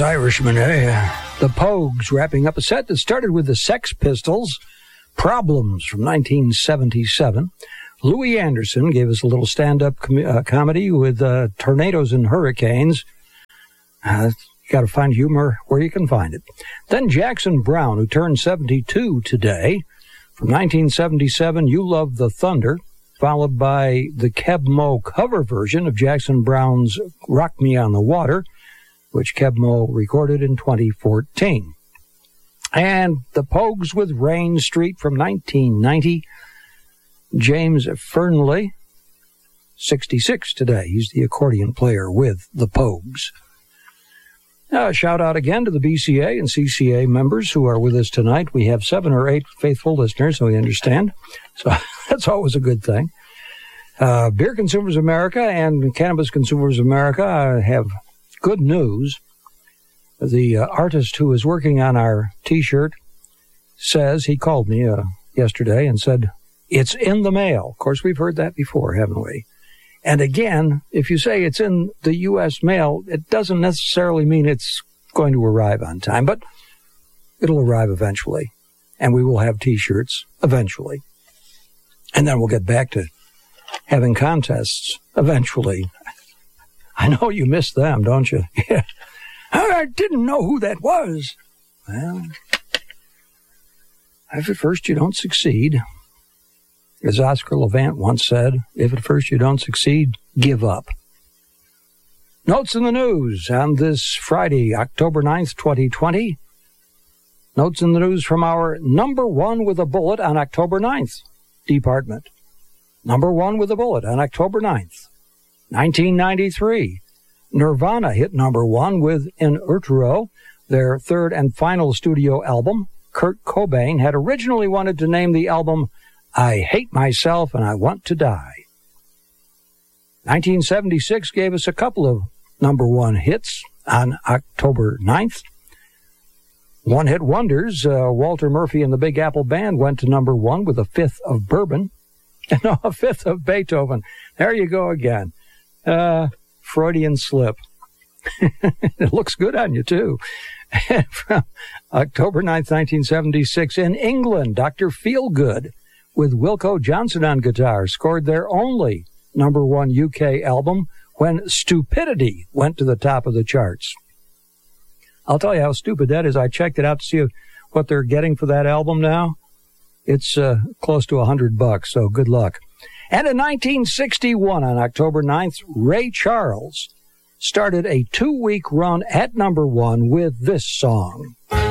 Irishmen, eh? The Pogues wrapping up a set that started with the Sex Pistols, Problems from 1977. Louis Anderson gave us a little stand-up comedy with Tornadoes and Hurricanes. You got to find humor where you can find it. Then Jackson Browne, who turned 72 today, from 1977, You Love the Thunder, followed by the Keb' Mo' cover version of Jackson Browne's Rock Me on the Water, which Keb' Mo' recorded in 2014. And the Pogues with Rain Street from 1990. James Fearnley, 66 today. He's the accordion player with the Pogues. Shout out again to the BCA and CCA members who are with us tonight. We have 7 or 8 faithful listeners, so we understand. So that's always a good thing. Beer Consumers America and Cannabis Consumers America have good news. The artist who is working on our T-shirt says, he called me yesterday and said, it's in the mail. Of course, we've heard that before, haven't we? And again, if you say it's in the U.S. mail, it doesn't necessarily mean it's going to arrive on time, but it'll arrive eventually. And we will have T-shirts eventually. And then we'll get back to having contests eventually. I know you miss them, don't you? Yeah. I didn't know who that was. Well, if at first you don't succeed, as Oscar Levant once said, if at first you don't succeed, give up. Notes in the news on this Friday, October 9th, 2020. Notes in the news from our number one with a bullet on October 9th department. Number one with a bullet on October 9th, 1993. Nirvana hit number one with In Utero, their third and final studio album. Kurt Cobain had originally wanted to name the album I Hate Myself and I Want to Die. 1976 gave us a couple of number one hits on October 9th. One-hit wonders, Walter Murphy and the Big Apple Band went to number one with A Fifth of Bourbon. No, A Fifth of Beethoven. There you go again. Freudian slip. It looks good on you, too. From October 9th, 1976, in England, Dr. Feelgood, with Wilco Johnson on guitar, scored their only number one UK album when Stupidity went to the top of the charts. I'll tell you how stupid that is. I checked it out to see what they're getting for that album now. It's close to $100, so good luck. And in 1961, on October 9th, Ray Charles started a 2-week run at number one with this song.